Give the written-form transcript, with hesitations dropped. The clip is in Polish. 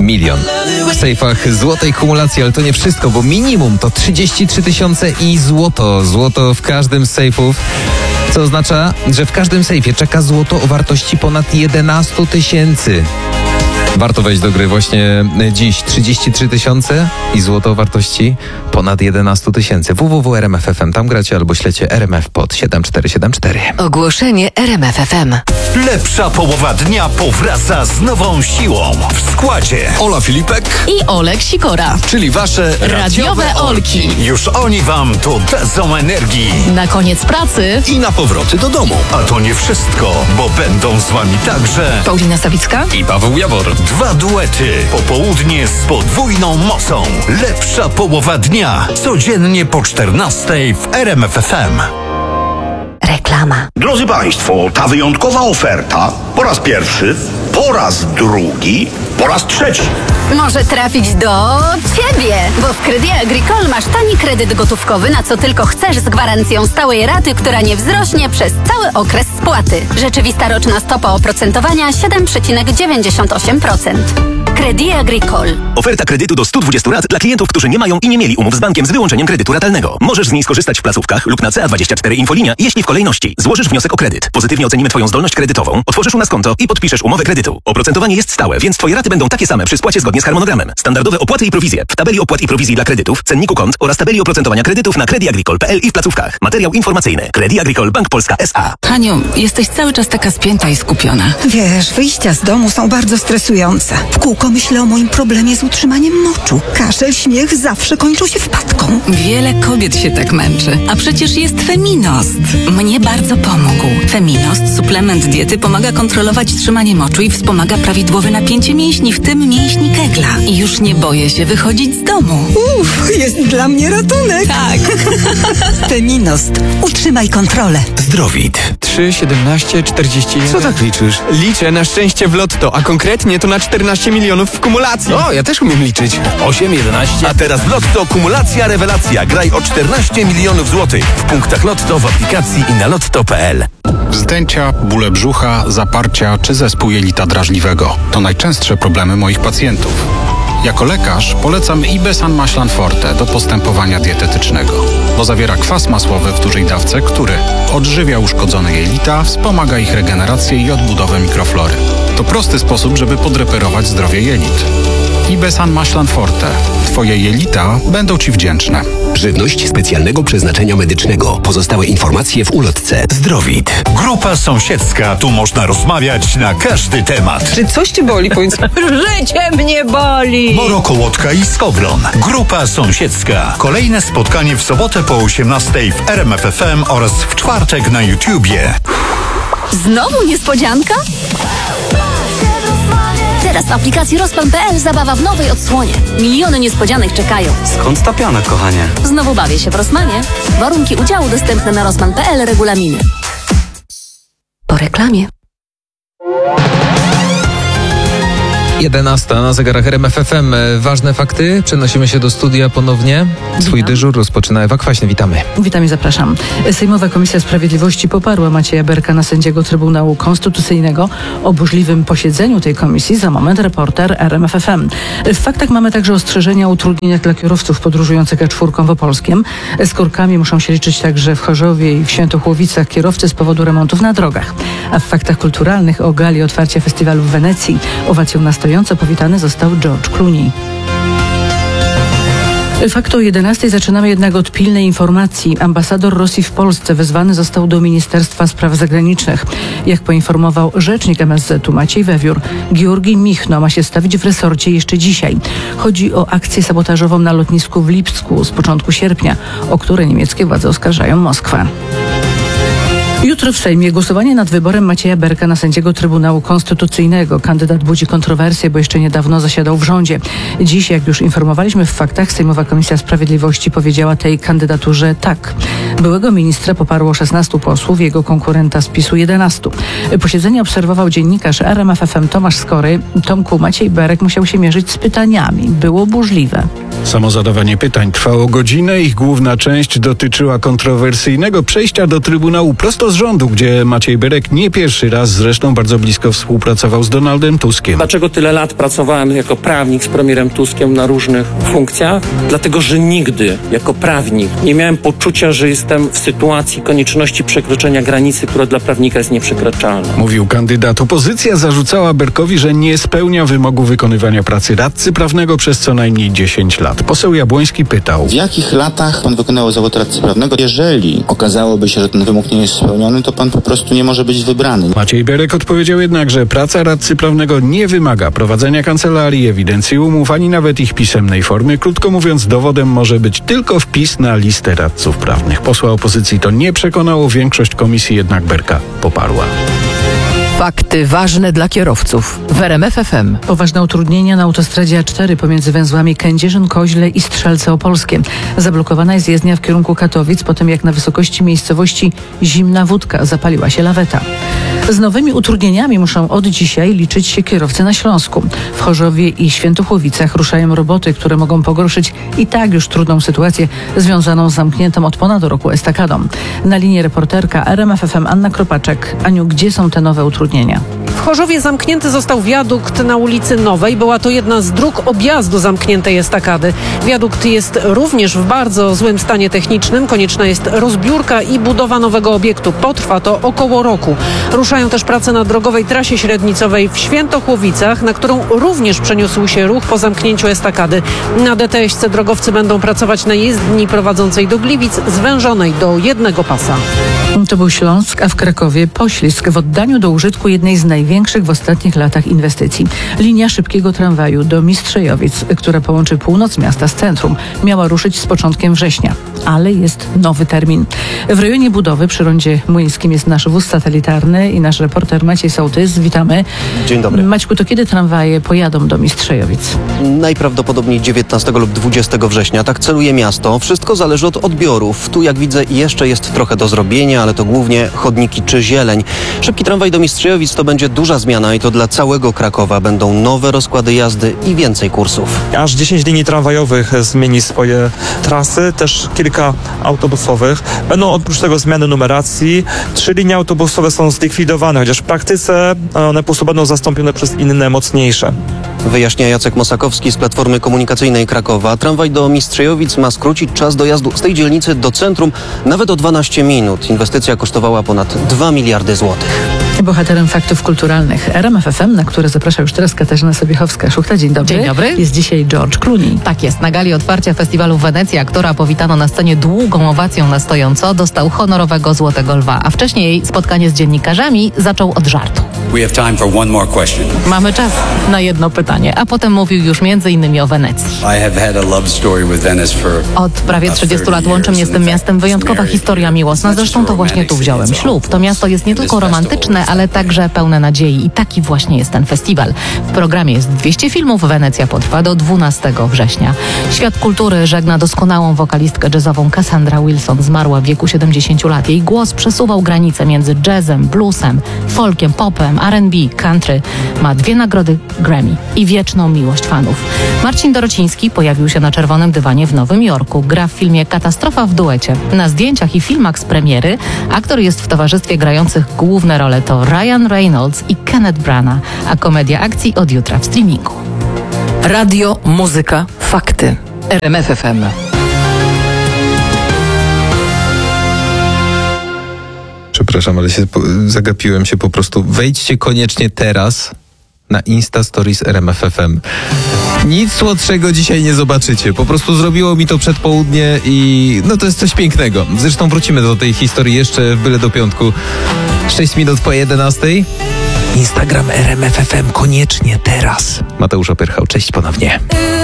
milion. W sejfach złotej kumulacji, ale to nie wszystko, bo minimum to 33 tysiące i złoto. Złoto w każdym z sejfów, co oznacza, że w każdym sejfie czeka złoto o wartości ponad 11 tysięcy. Warto wejść do gry właśnie dziś. 33 tysiące i złoto o wartości ponad 11 tysięcy. www.rmf.fm. Tam gracie albo ślecie RMF pod 7474. Ogłoszenie RMF FM. Lepsza połowa dnia powraca z nową siłą. W składzie Ola Filipek I Olek Sikora. czyli wasze Radiowe Olki. już oni wam dodadzą energii. Na koniec pracy i na powroty do domu. A to nie wszystko, bo będą z wami także Paulina Sawicka I Paweł Jawor. 2 duety. Popołudnie z podwójną mocą. Lepsza połowa dnia. Codziennie po 14 w RMF FM. Reklama. Drodzy Państwo, ta wyjątkowa oferta po raz pierwszy, po raz drugi, po raz trzeci. Może trafić do Ciebie, bo w Crédit Agricole masz tani kredyt gotówkowy na co tylko chcesz z gwarancją stałej raty, która nie wzrośnie przez cały okres spłaty. Rzeczywista roczna stopa oprocentowania 7,98%. Crédit Agricole. Oferta kredytu do 120 rat dla klientów, którzy nie mają i nie mieli umów z bankiem z wyłączeniem kredytu ratalnego. Możesz z niej skorzystać w placówkach lub na CA24 Infolinia, jeśli w kolejności złożysz wniosek o kredyt. Pozytywnie ocenimy Twoją zdolność kredytową, otworzysz u nas konto i podpiszesz umowę kredytu. Oprocentowanie jest stałe, więc Twoje raty będą takie same przy spłacie zgodnie z harmonogramem. Standardowe opłaty i prowizje w tabeli opłat i prowizji dla kredytów, cenniku kont oraz tabeli oprocentowania kredytów na crediagricole.pl i w placówkach. Materiał informacyjny. Crédit Agricole Bank Polska S.A. Haniu, jesteś cały czas taka spięta i skupiona. Wiesz, wyjścia z domu są bardzo stresujące. W kółko myślę o moim problemie z utrzymaniem moczu. Kaszel, śmiech zawsze kończą się wpadką. Wiele kobiet się tak męczy. A przecież jest Feminost. Mnie bardzo pomógł. Feminost, suplement diety, pomaga kontrolować trzymanie moczu i wspomaga prawidłowe napięcie mięśni, w tym mięśni kegla. I już nie boję się wychodzić z domu. Jest dla mnie ratunek. Tak. Feminost. Utrzymaj kontrolę. Zdrowit. 3, 17, 41. Co tak liczysz? Liczę na szczęście w lotto, a konkretnie to na 14 milionów w kumulacji. O, ja też umiem liczyć. 8, 11. A teraz w Lotto kumulacja rewelacja. Graj o 14 milionów złotych. W punktach Lotto, w aplikacji i na lotto.pl. Wzdęcia, bóle brzucha, zaparcia czy zespół jelita drażliwego to najczęstsze problemy moich pacjentów. Jako lekarz polecam Ibesan Maślan Forte do postępowania dietetycznego, bo zawiera kwas masłowy w dużej dawce, który odżywia uszkodzone jelita, wspomaga ich regenerację i odbudowę mikroflory. To prosty sposób, żeby podreperować zdrowie jelit. Ibesan Maślan Forte. Twoje jelita będą Ci wdzięczne. Żywność specjalnego przeznaczenia medycznego. Pozostałe informacje w ulotce. Zdrowit. Grupa sąsiedzka. Tu można rozmawiać na każdy temat. Czy coś Cię boli? Powiedz. Życie mnie boli. Moro Kołotka i Skowron. Grupa sąsiedzka. Kolejne spotkanie w sobotę po 18 w RMF FM oraz w czwartek na YouTubie. Znowu niespodzianka? Teraz w aplikacji Rozplan.pl zabawa w nowej odsłonie. Miliony niespodzianek czekają. Skąd ta piana, kochanie? Znowu bawię się w Rosmanie. Warunki udziału dostępne na Rozplan.pl, regulaminy. Po reklamie. 11 na zegarach RMF FM. Ważne fakty. Przenosimy się do studia ponownie. Swój dyżur rozpoczyna Ewa Kwaśny. Witamy. Witam i zapraszam. Sejmowa Komisja Sprawiedliwości poparła Macieja Berka na sędziego Trybunału Konstytucyjnego. O burzliwym posiedzeniu tej komisji za moment reporter RMF FM. W faktach mamy także ostrzeżenia o utrudnieniach dla kierowców podróżujących E4 w Opolskiem. Z korkami muszą się liczyć także w Chorzowie i w Świętochłowicach kierowcy z powodu remontów na drogach. A w faktach kulturalnych o gali otwarcia festiwalu w Wenecji owacją na stojąco powitany został George Clooney. Fakt o 11 zaczynamy jednak od pilnej informacji. Ambasador Rosji w Polsce wezwany został do Ministerstwa Spraw Zagranicznych. Jak poinformował rzecznik MSZ-u Maciej Wewiór, Georgij Michno ma się stawić w resorcie jeszcze dzisiaj. Chodzi o akcję sabotażową na lotnisku w Lipsku z początku sierpnia, o które niemieckie władze oskarżają Moskwę. Jutro w Sejmie głosowanie nad wyborem Macieja Berka na sędziego Trybunału Konstytucyjnego. Kandydat budzi kontrowersje, bo jeszcze niedawno zasiadał w rządzie. Dziś, jak już informowaliśmy w faktach, Sejmowa Komisja Sprawiedliwości powiedziała tej kandydaturze tak. Byłego ministra poparło 16 posłów, jego konkurenta z PiS-u 11. Posiedzenie obserwował dziennikarz RMF FM Tomasz Skory. Tomku, Maciej Berek musiał się mierzyć z pytaniami. Było burzliwe. Samo zadawanie pytań trwało godzinę. Ich główna część dotyczyła kontrowersyjnego przejścia do Trybunału prosto z rządu, gdzie Maciej Berek nie pierwszy raz zresztą bardzo blisko współpracował z Donaldem Tuskiem. Dlaczego tyle lat pracowałem jako prawnik z premierem Tuskiem na różnych funkcjach? Dlatego, że nigdy jako prawnik nie miałem poczucia, że jestem w sytuacji konieczności przekroczenia granicy, która dla prawnika jest nieprzekraczalna. Mówił kandydat. Opozycja zarzucała Berkowi, że nie spełnia wymogu wykonywania pracy radcy prawnego przez co najmniej 10 lat. Poseł Jabłoński pytał: w jakich latach pan wykonywał zawód radcy prawnego? Jeżeli okazałoby się, że ten wymóg nie jest spełniony, to pan po prostu nie może być wybrany. Maciej Berek odpowiedział jednak, że praca radcy prawnego nie wymaga prowadzenia kancelarii, ewidencji umów, ani nawet ich pisemnej formy. Krótko mówiąc, dowodem może być tylko wpis na listę radców prawnych. Posła opozycji to nie przekonało, większość komisji jednak Berka poparła. Fakty ważne dla kierowców w RMF FM. Poważne utrudnienia na autostradzie A4 pomiędzy węzłami Kędzierzyn-Koźle i Strzelce Opolskie. Zablokowana jest jezdnia w kierunku Katowic po tym, jak na wysokości miejscowości Zimna Wódka zapaliła się laweta. Z nowymi utrudnieniami muszą od dzisiaj liczyć się kierowcy na Śląsku. W Chorzowie i Świętochłowicach ruszają roboty, które mogą pogorszyć i tak już trudną sytuację związaną z zamkniętą od ponad roku estakadą. Na linii reporterka RMF FM Anna Kropaczek. Aniu, gdzie są te nowe utrudnienia? W Chorzowie zamknięty został wiadukt na ulicy Nowej. Była to jedna z dróg objazdu zamkniętej estakady. Wiadukt jest również w bardzo złym stanie technicznym. Konieczna jest rozbiórka i budowa nowego obiektu. Potrwa to około roku. Ruszają też prace na drogowej trasie średnicowej w Świętochłowicach, na którą również przeniósł się ruch po zamknięciu estakady. Na DTS-ce drogowcy będą pracować na jezdni prowadzącej do Gliwic, zwężonej do jednego pasa. To był Śląsk, a w Krakowie poślizg w oddaniu do użytku jednej z największych w ostatnich latach inwestycji. Linia szybkiego tramwaju do Mistrzejowic, która połączy północ miasta z centrum, miała ruszyć z początkiem września, ale jest nowy termin. W rejonie budowy przy rondzie Młyńskim jest nasz wóz satelitarny i nasz reporter Maciej Sołtys. Witamy. Dzień dobry. Maćku, to kiedy tramwaje pojadą do Mistrzejowic? Najprawdopodobniej 19 lub 20 września. Tak celuje miasto. Wszystko zależy od odbiorów. Tu, jak widzę, jeszcze jest trochę do zrobienia, ale to głównie chodniki czy zieleń. Szybki tramwaj do Mistrzejowic to będzie duża zmiana i to dla całego Krakowa. Będą nowe rozkłady jazdy i więcej kursów. Aż 10 linii tramwajowych zmieni swoje trasy, też kilka autobusowych. Będą oprócz tego zmiany numeracji. 3 linie autobusowe są zlikwidowane, chociaż w praktyce one po prostu będą zastąpione przez inne, mocniejsze. Wyjaśnia Jacek Mosakowski z Platformy Komunikacyjnej Krakowa. Tramwaj do Mistrzejowic ma skrócić czas dojazdu z tej dzielnicy do centrum nawet o 12 minut. Inwestycja kosztowała ponad 2 miliardy złotych. Bohaterem faktów kulturalnych RMF FM, na które zaprasza już teraz Katarzyna Sobiechowska-Szuchta. Dzień dobry. Dzień dobry. Jest dzisiaj George Clooney. Tak jest. Na gali otwarcia festiwalu w Wenecji aktora powitano na scenie długą owacją na stojąco. Dostał honorowego Złotego Lwa, a wcześniej spotkanie z dziennikarzami zaczął od żartu. We have time for one more question. Mamy czas na jedno pytanie, a potem mówił już m.in. o Wenecji. I have had a love story with Venice for Od prawie 30 lat łączy mnie z tym miastem wyjątkowa historia miłosna. Zresztą to właśnie tu wziąłem ślub. To miasto jest nie tylko romantyczne, ale także pełne nadziei i taki właśnie jest ten festiwal. W programie jest 200 filmów. Wenecja potrwa do 12 września. Świat kultury żegna doskonałą wokalistkę jazzową Cassandra Wilson. Zmarła w wieku 70 lat. Jej głos przesuwał granice między jazzem, bluesem, folkiem, popem, R&B, country. Ma 2 nagrody Grammy i wieczną miłość fanów. Marcin Dorociński pojawił się na czerwonym dywanie w Nowym Jorku. Gra w filmie Katastrofa w duecie. Na zdjęciach i filmach z premiery aktor jest w towarzystwie grających główne role to Ryan Reynolds i Kenneth Branagh, a komedia akcji od jutra w streamingu. Radio, muzyka, fakty. RMF FM. Przepraszam, ale zagapiłem się po prostu. Wejdźcie koniecznie teraz na Insta Stories RMF FM. Nic słodszego dzisiaj nie zobaczycie. Po prostu zrobiło mi to przedpołudnie i no to jest coś pięknego. Zresztą wrócimy do tej historii jeszcze byle do piątku. 6 minut po 11. Instagram RMF FM koniecznie teraz. Mateusz Opierchał, cześć ponownie.